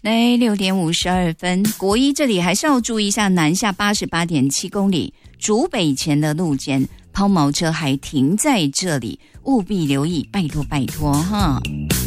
来6:52，国一这里还是要注意一下，南下88.7公里，竹北前的路肩抛锚车还停在这里，务必留意，拜托拜托哈。